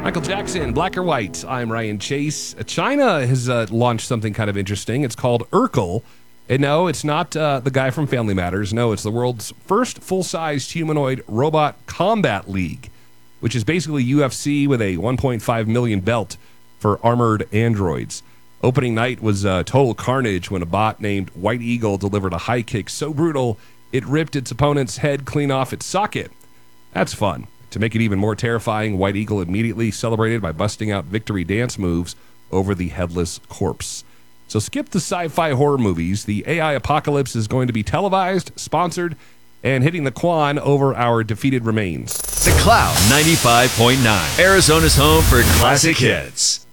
Michael Jackson, Black or White. I'm Ryan Chase. China has launched something kind of interesting. It's called Urkel. And no, it's not the guy from Family Matters. No, it's the world's first full-sized humanoid robot combat league, which is basically UFC with a 1.5 million belt for armored androids. Opening night was total carnage when a bot named White Eagle delivered a high kick so brutal it ripped its opponent's head clean off its socket. That's fun. To make it even more terrifying, White Eagle immediately celebrated by busting out victory dance moves over the headless corpse. So skip the sci-fi horror movies. The AI apocalypse is going to be televised, sponsored, and hitting the Quan over our defeated remains. The Cloud 95.9, Arizona's home for classic hits.